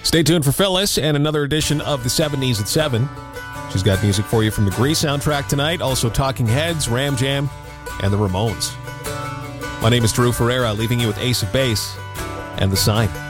Stay tuned for Phyllis and another edition of the 70s at 7. She's got music for you from the Grease soundtrack tonight, also Talking Heads, Ram Jam, and the Ramones. My name is Drew Ferreira, leaving you with Ace of Base and The Sign.